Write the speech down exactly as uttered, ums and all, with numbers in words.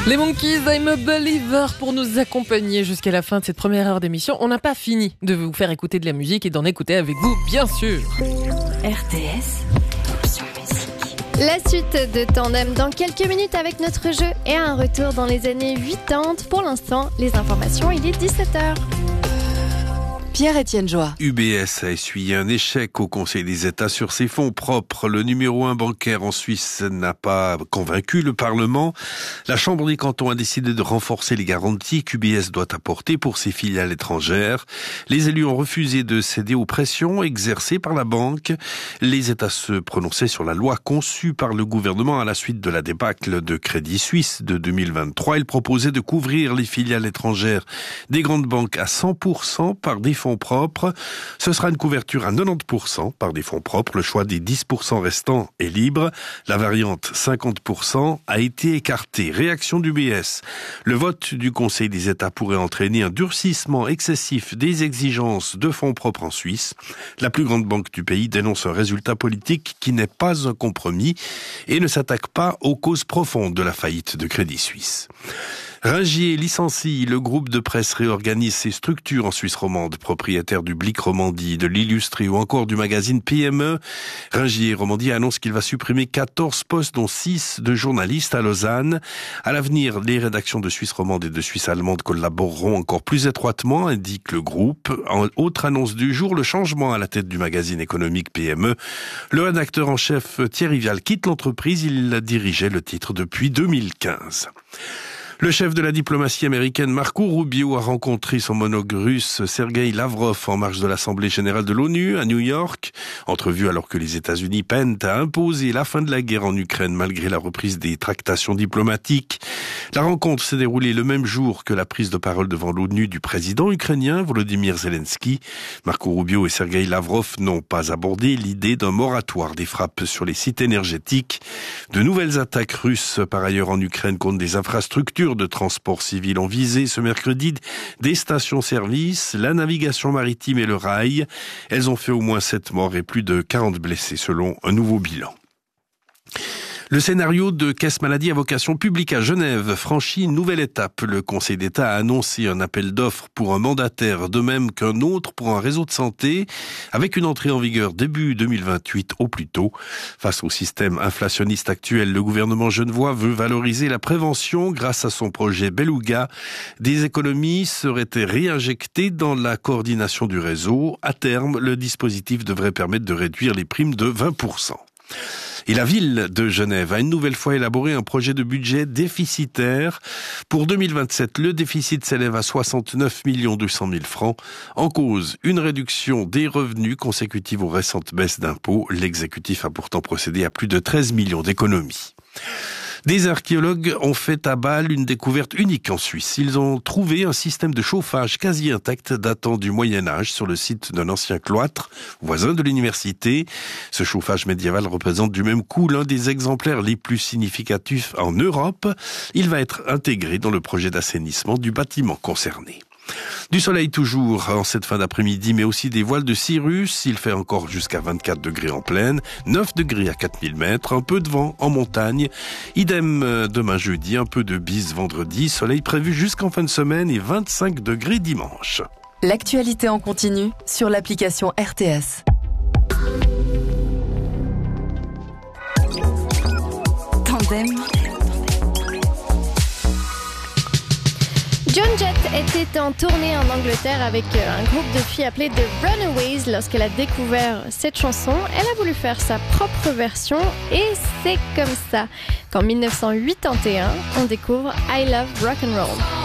Les Monkeys, I'm a Believer pour nous accompagner jusqu'à la fin de cette première heure d'émission. On n'a pas fini de vous faire écouter de la musique et d'en écouter avec vous, bien sûr. R T S, Top sur musique. La suite de Tandem dans quelques minutes avec notre jeu et un retour dans les années quatre-vingt-dix. Pour l'instant, les informations, il est dix-sept heures. Pierre-Étienne Joie. U B S a essuyé un échec au Conseil des États sur ses fonds propres. Le numéro un bancaire en Suisse n'a pas convaincu le Parlement. La Chambre des cantons a décidé de renforcer les garanties qu'U B S doit apporter pour ses filiales étrangères. Les élus ont refusé de céder aux pressions exercées par la banque. Les États se prononçaient sur la loi conçue par le gouvernement à la suite de la débâcle de Crédit Suisse de deux mille vingt-trois. Il proposait de couvrir les filiales étrangères des grandes banques à cent pour cent par des fonds propres. Ce sera une couverture à quatre-vingt-dix pour cent par des fonds propres. Le choix des dix pour cent restants est libre. La variante cinquante pour cent a été écartée. Réaction d'U B S. Le vote du Conseil des États pourrait entraîner un durcissement excessif des exigences de fonds propres en Suisse. La plus grande banque du pays dénonce un résultat politique qui n'est pas un compromis et ne s'attaque pas aux causes profondes de la faillite de Crédit Suisse. Ringier licencie, le groupe de presse réorganise ses structures en Suisse romande, propriétaire du Blick Romandie, de l'Illustré ou encore du magazine P M E. Ringier Romandie annonce qu'il va supprimer quatorze postes, dont six de journalistes à Lausanne. À l'avenir, les rédactions de Suisse romande et de Suisse allemande collaboreront encore plus étroitement, indique le groupe. En autre annonce du jour, le changement à la tête du magazine économique P M E. Le rédacteur en chef Thierry Vial quitte l'entreprise, il dirigeait le titre depuis deux mille quinze. Le chef de la diplomatie américaine Marco Rubio a rencontré son homologue russe Sergueï Lavrov en marge de l'Assemblée générale de l'ONU à New York. Entrevue alors que les États-Unis peinent à imposer la fin de la guerre en Ukraine malgré la reprise des tractations diplomatiques. La rencontre s'est déroulée le même jour que la prise de parole devant l'ONU du président ukrainien Volodymyr Zelensky. Marco Rubio et Sergueï Lavrov n'ont pas abordé l'idée d'un moratoire des frappes sur les sites énergétiques. De nouvelles attaques russes par ailleurs en Ukraine contre des infrastructures de transport civil ont visé ce mercredi des stations-service, la navigation maritime et le rail. Elles ont fait au moins sept morts et plus de quarante blessés selon un nouveau bilan. Le scénario de Caisse Maladie à vocation publique à Genève franchit une nouvelle étape. Le Conseil d'État a annoncé un appel d'offres pour un mandataire, de même qu'un autre pour un réseau de santé, avec une entrée en vigueur début deux mille vingt-huit au plus tôt. Face au système inflationniste actuel, le gouvernement genevois veut valoriser la prévention grâce à son projet Beluga. Des économies seraient réinjectées dans la coordination du réseau. À terme, le dispositif devrait permettre de réduire les primes de vingt pour cent. Et la ville de Genève a une nouvelle fois élaboré un projet de budget déficitaire. Pour deux mille vingt-sept, le déficit s'élève à soixante-neuf millions deux cent mille francs. En cause, une réduction des revenus consécutive aux récentes baisses d'impôts. L'exécutif a pourtant procédé à plus de treize millions d'économies. Des archéologues ont fait à Bâle une découverte unique en Suisse. Ils ont trouvé un système de chauffage quasi intact datant du Moyen-Âge sur le site d'un ancien cloître voisin de l'université. Ce chauffage médiéval représente du même coup l'un des exemplaires les plus significatifs en Europe. Il va être intégré dans le projet d'assainissement du bâtiment concerné. Du soleil toujours en cette fin d'après-midi, mais aussi des voiles de cirrus. Il fait encore jusqu'à vingt-quatre degrés en plaine, neuf degrés à quatre mille mètres, un peu de vent en montagne. Idem demain jeudi, un peu de bise vendredi, soleil prévu jusqu'en fin de semaine et vingt-cinq degrés dimanche. L'actualité en continu sur l'application R T S. Tandem. Joan Jett était en tournée en Angleterre avec un groupe de filles appelé The Runaways. Lorsqu'elle a découvert cette chanson, elle a voulu faire sa propre version et c'est comme ça qu'en dix-neuf cent quatre-vingt-onze, on découvre I Love Rock'n'Roll.